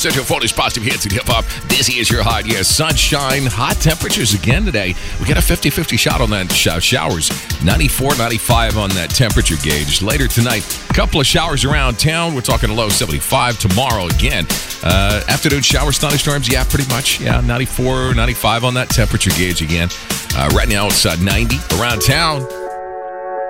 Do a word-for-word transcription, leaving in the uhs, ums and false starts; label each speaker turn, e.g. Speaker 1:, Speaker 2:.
Speaker 1: Central Florida's positive hits and hip-hop. This is your hot, yes, sunshine, hot temperatures again today. We got a fifty-fifty shot on that sh- showers. ninety-four, ninety-five on that temperature gauge. Later tonight, a couple of showers around town. We're talking a low seventy-five tomorrow again. Uh, afternoon showers, thunderstorms, yeah, pretty much. Yeah, ninety-four, ninety-five on that temperature gauge again. Uh, right now, it's uh, ninety around town.